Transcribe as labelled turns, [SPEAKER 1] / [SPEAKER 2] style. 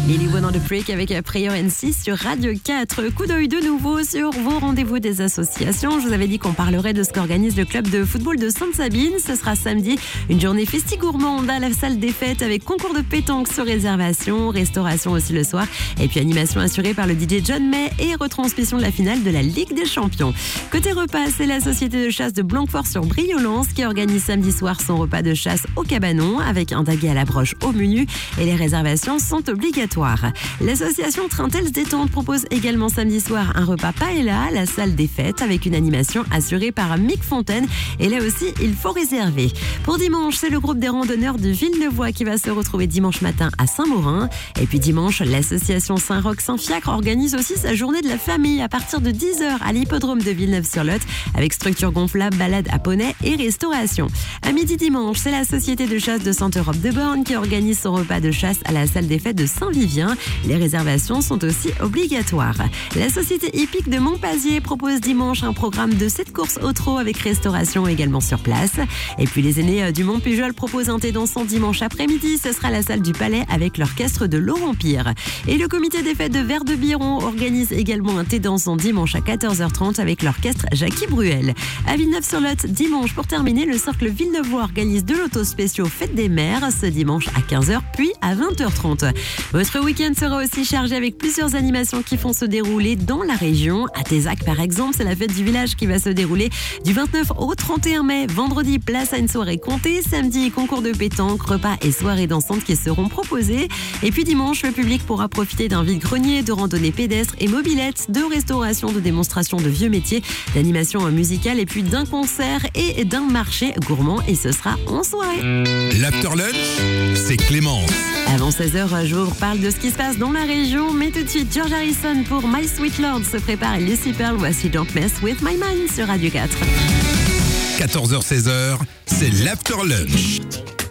[SPEAKER 1] Lily One on the Break avec Prayer NC sur Radio 4. Coup d'œil de nouveau sur vos rendez-vous des associations. Je vous avais dit qu'on parlerait de ce qu'organise le club de football de Sainte-Sabine. Ce sera samedi, une journée festi-gourmande à la salle des fêtes avec concours de pétanque sur réservation, restauration aussi le soir et puis animation assurée par le DJ John May et retransmission de la finale de la Ligue des Champions. Côté repas, c'est la société de chasse de Blanquefort sur Briolance qui organise samedi soir son repas de chasse au cabanon avec un daguet à la broche au menu et les réservations sont obligatoires. L'association Trintels Détente propose également samedi soir un repas paella à la salle des fêtes avec une animation assurée par Mick Fontaine et là aussi il faut réserver. Pour dimanche, c'est le groupe des randonneurs de Villenevoix qui va se retrouver dimanche matin à Saint-Maurin et puis dimanche, l'association Saint-Roch-Saint-Fiacre organise aussi sa journée de la famille à partir de 10h à l'hippodrome de Villeneuve-sur-Lot avec structure gonflable, balade à poney et restauration. À midi dimanche, c'est la société de chasse de Sainte-Europe de Borne qui organise son repas de chasse à la salle des fêtes de Saint-Vivien. Les réservations sont aussi obligatoires. La société hippique de Montpazier propose dimanche un programme de 7 courses au trot avec restauration également sur place. Et puis les aînés du Mont-Pujol proposent un thé dansant dimanche après-midi. Ce sera la salle du Palais avec l'orchestre de Laurent Pire. Et le comité des fêtes de Vert-de-Biron organise également un thé dansant dimanche à 14h30 avec l'orchestre Jackie Bruel. À Villeneuve-sur-Lot, dimanche pour terminer, le cercle Villeneuvois organise deux lotos spéciaux Fête des Mères ce dimanche à 15h puis à 20h30. Votre week-end sera aussi chargé avec plusieurs animations qui vont se dérouler dans la région. À Tézac par exemple, c'est la fête du village qui va se dérouler du 29 au 31 mai. Vendredi, place à une soirée comptée. Samedi, concours de pétanque, repas et soirées dansantes qui seront proposés. Et puis dimanche, le public pourra profiter d'un vide-grenier, de randonnées pédestres et mobilettes, de restauration, de démonstrations de vieux métiers, d'animation musicale et puis d'un concert et d'un marché gourmand. Et ce sera en soirée.
[SPEAKER 2] L'After Lunch, c'est Clémence.
[SPEAKER 1] Avant 16h, je vous reparle de ce qui se passe dans la région. Mais tout de suite, George Harrison pour My Sweet Lord se prépare. Lucy Pearl, voici Don't Mess With My Mind sur Radio 4.
[SPEAKER 2] 14h-16h, c'est l'After Lunch.